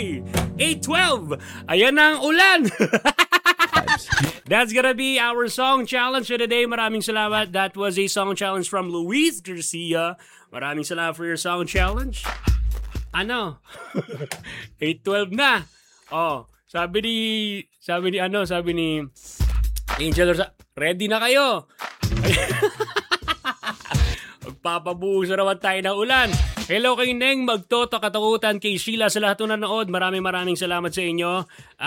Ay! 8:12! Ayan na ang ulan! That's gonna be our song challenge for today. Maraming salamat. That was a song challenge from Luis Garcia. Maraming salamat for your song challenge. 8:12 na. Oh, sabi ni Angel, ready na kayo. Magpapabuhos na naman tayo ng ulan. Hello kay Neng Magtoto Katakutan, kay Sheila sa lahat ng nanood. Maraming salamat sa inyo.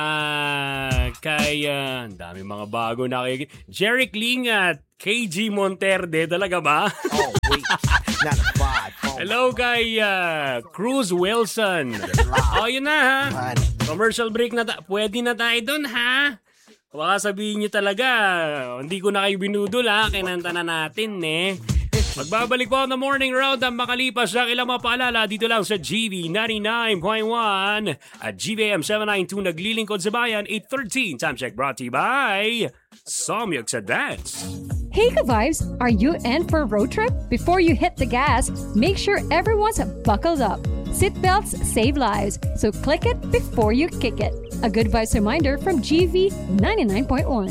Kay dami mga bago na kay Jeric Lingat, KG Monterde, talaga ba? Oh, wait. Not a five. Oh, hello kay Cruz Wilson. Oh, yun na ha. Commercial break na pwede na tayo dun ha. Baka sabihin nyo talaga, hindi ko na kayo binudol ha. Kinanta na natin eh. Magbabalik po ang The Morning Round ang makalipas sa ilang mga paalala dito lang sa GV 99.1 at GVM 792 naglilingkod sa bayan 8:13. Time check brought to you by Somyux Advance. Hey ka-vibes, are you in for a road trip? Before you hit the gas, make sure everyone's buckled up. Seatbelts save lives, so click it before you kick it. A good vibes reminder from GV 99.1.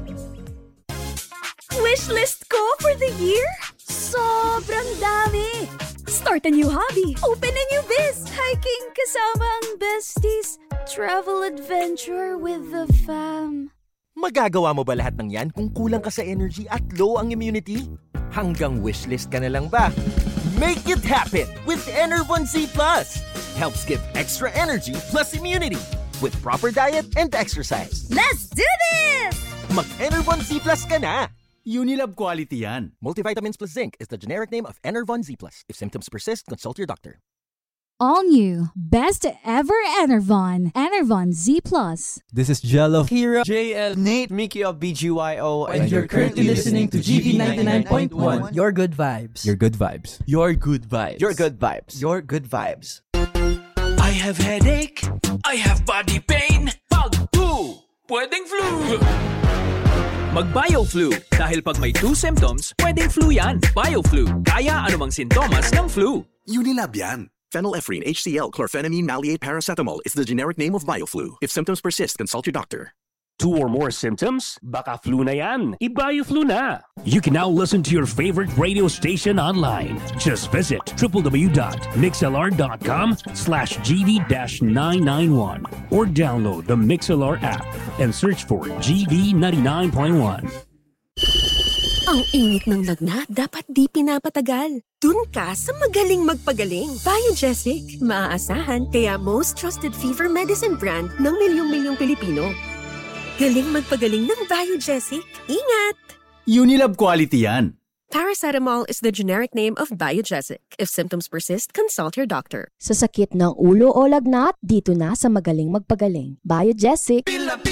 Wishlist ko for the year? Sobrang dami! Start a new hobby, open a new biz, hiking kasama ang besties, travel adventure with the fam. Magagawa mo ba lahat ng yan kung kulang ka sa energy at low ang immunity? Hanggang wishlist ka na lang ba? Make it happen with Enervon Z+. Helps give extra energy plus immunity with proper diet and exercise. Let's do this! Mag-Enervon Z+ ka na! Unilab quality yan. Multivitamins plus zinc is the generic name of Enervon Z+. If symptoms persist, consult your doctor. All new, best ever Enervon. Enervon Z+. This is Jello, Kira, JL, Nate, Mickey of BGYO, and you're currently listening to GV 99.1. Your good vibes. Your good vibes. Your good vibes. Your good vibes. Your good vibes. I have headache. I have body pain. Pag flu. Pwedeng flu. Mag-BioFlu. Dahil pag may 2 symptoms, pwedeng flu yan. BioFlu. Kaya anumang sintomas ng flu. Unilab yan. Phenylephrine, HCl, chlorphenamine, maleate, paracetamol is the generic name of BioFlu. If symptoms persist, consult your doctor. 2 or more symptoms? Baka flu na yan. I-BioFlu na. You can now listen to your favorite radio station online. Just visit www.mixlr.com/GV-991 or download the MixLR app and search for GV 99.1. Ang init ng lagnat, dapat di pinapatagal. Dun ka sa magaling magpagaling. Biogesic, maaasahan, kaya most trusted fever medicine brand ng milyong-milyong Pilipino. Galing magpagaling ng Biogesic. Ingat! Unilab quality yan. Paracetamol is the generic name of Biogesic. If symptoms persist, consult your doctor. Sa sakit ng ulo o lagnat, dito na sa magaling magpagaling. Biogesic.